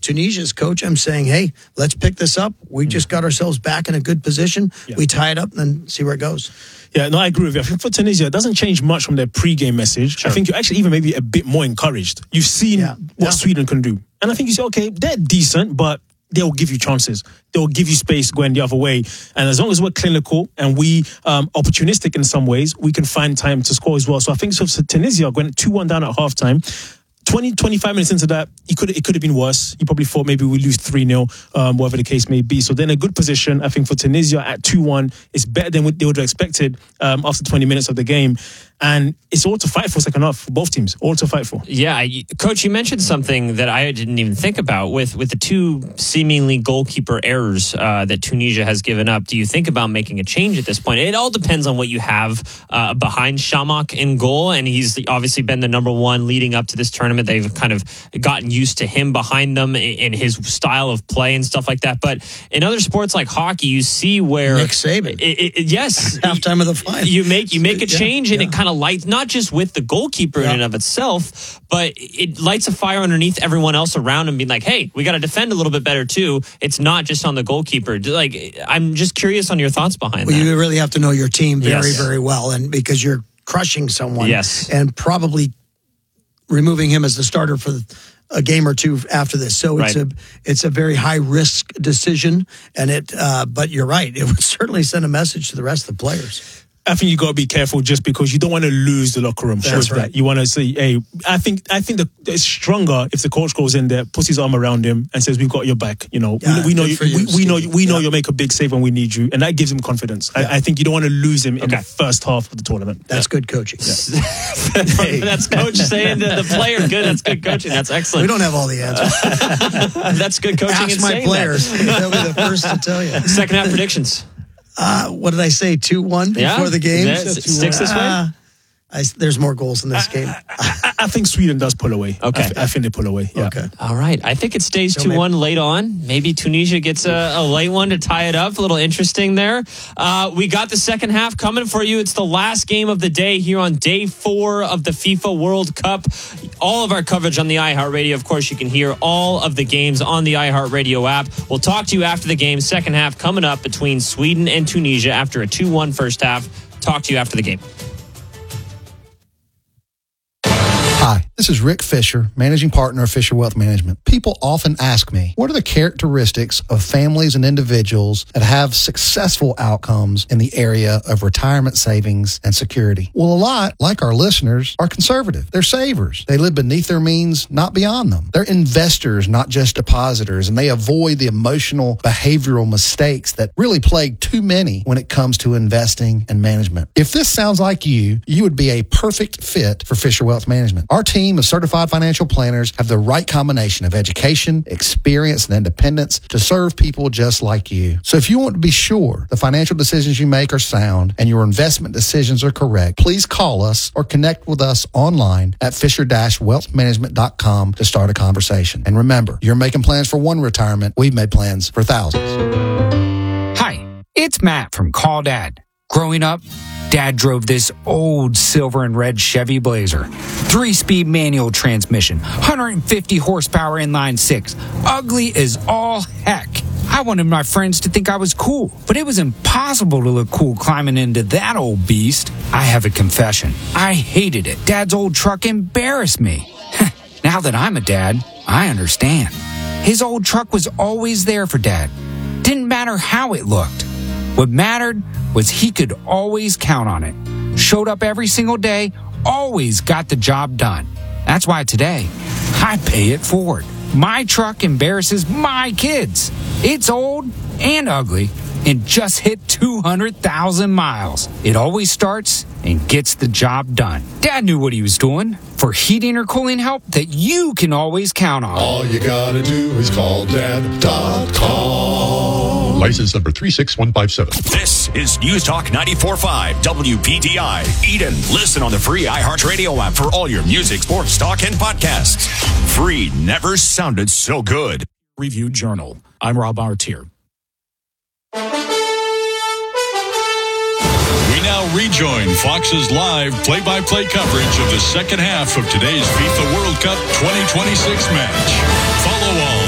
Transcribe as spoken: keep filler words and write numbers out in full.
Tunisia's coach, I'm saying, hey, let's pick this up. We just got ourselves back in a good position. Yeah. We tie it up and then see where it goes. Yeah, no, I agree with you. I think for Tunisia, it doesn't change much from their pre-game message. Sure. I think you're actually even maybe a bit more encouraged. You've seen yeah. what yeah. Sweden can do. And I think you say, okay, they're decent, but they'll give you chances. They'll give you space going the other way. And as long as we're clinical and we um, opportunistic in some ways, we can find time to score as well. So I think so Tunisia went two one down at halftime. twenty, twenty-five minutes into that, it could it could have been worse. You probably thought maybe we lose three nil, um, whatever the case may be. So they're in a good position. I think for Tunisia at two one, it's better than what they would have expected um, after twenty minutes of the game. And it's all to fight for second half for both teams. All to fight for. Yeah, Coach, you mentioned something that I didn't even think about with, with the two seemingly goalkeeper errors uh, that Tunisia has given up. Do you think about making a change at this point? It all depends on what you have uh, behind Shamak in goal, and he's obviously been the number one leading up to this tournament. They've kind of gotten used to him behind them in his style of play and stuff like that. But in other sports like hockey, you see where Nick Saban, it, it, yes, halftime of the final, you make you make a change, yeah, and yeah. it kind of lights not just with the goalkeeper yeah. in and of itself, but it lights a fire underneath everyone else around him, being like, hey, we got to defend a little bit better too. It's not just on the goalkeeper. Like, I'm just curious on your thoughts behind well, that. You really have to know your team very, yes. very well, and because you're crushing someone, yes. and probably removing him as the starter for a game or two after this. So it's right. a it's a very high risk decision, and it. Uh, but you're right; it would certainly send a message to the rest of the players. I think you got to be careful just because you don't want to lose the locker room. That's right. That. You want to say, hey, I think I think the, it's stronger if the coach goes in there, puts his arm around him, and says, "We've got your back." You know, yeah, we, we know you, you, we, we know we know yeah. you'll make a big save when we need you, and that gives him confidence. Yeah. I, I think you don't want to lose him in okay. the first half of the tournament. That's yeah. good coaching. Yeah. hey. That's coach saying to the player, "Good, that's good coaching. That's excellent." We don't have all the answers. That's good coaching. Ask and my saying players; that. they'll be the first to tell you. Second half predictions. Uh, what did I say? two one yeah. before the game? Yeah, six this way? Uh, I, there's more goals in this I, game. I, I, I think Sweden does pull away. Okay. I, I think they pull away. Yeah. Okay. All right. I think it stays two one late on. Maybe Tunisia gets a, a late one to tie it up. A little interesting there. Uh, we got the second half coming for you. It's the last game of the day here on day four of the FIFA World Cup. All of our coverage on the iHeartRadio. Of course, you can hear all of the games on the iHeartRadio app. We'll talk to you after the game. Second half coming up between Sweden and Tunisia after a two one first half. Talk to you after the game. Hi, this is Rick Fisher, Managing Partner of Fisher Wealth Management. People often ask me, what are the characteristics of families and individuals that have successful outcomes in the area of retirement savings and security? Well, a lot, like our listeners, are conservative. They're savers. They live beneath their means, not beyond them. They're investors, not just depositors, and they avoid the emotional, behavioral mistakes that really plague too many when it comes to investing and management. If this sounds like you, you would be a perfect fit for Fisher Wealth Management. Our team of certified financial planners have the right combination of education, experience, and independence to serve people just like you. So if you want to be sure the financial decisions you make are sound and your investment decisions are correct, please call us or connect with us online at fisher dash wealth management dot com to start a conversation. And remember, you're making plans for one retirement. We've made plans for thousands. Hi, it's Matt from Call Dad. Growing up, Dad drove this old silver and red Chevy Blazer. Three-speed manual transmission, one hundred fifty horsepower inline six. Ugly as all heck. I wanted my friends to think I was cool, but it was impossible to look cool climbing into that old beast. I have a confession. I hated it. Dad's old truck embarrassed me. Now that I'm a dad, I understand. His old truck was always there for Dad. Didn't matter how it looked. What mattered was he could always count on it. Showed up every single day, always got the job done. That's why today, I pay it forward. My truck embarrasses my kids. It's old and ugly and just hit two hundred thousand miles. It always starts and gets the job done. Dad knew what he was doing. For heating or cooling help that you can always count on. All you gotta do is call dad dot com. License number three six one five seven. This is News Talk ninety-four point five W P T I. Eden, listen on the free iHeartRadio app for all your music, sports, talk, and podcasts. Free never sounded so good. Review Journal. I'm Rob Artier. We now rejoin Fox's live play-by-play coverage of the second half of today's FIFA World Cup twenty twenty-six match. Follow all